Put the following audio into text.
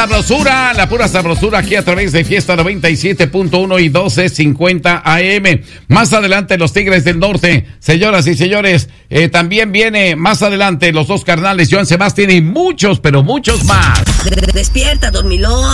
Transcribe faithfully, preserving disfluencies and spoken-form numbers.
sabrosura, la pura sabrosura aquí a través de Fiesta noventa y siete punto uno y doce cincuenta A M. Más adelante los Tigres del Norte, señoras y señores, eh, también viene más adelante los dos carnales, Joan Sebastián y muchos, pero muchos más. Despierta, dormilón.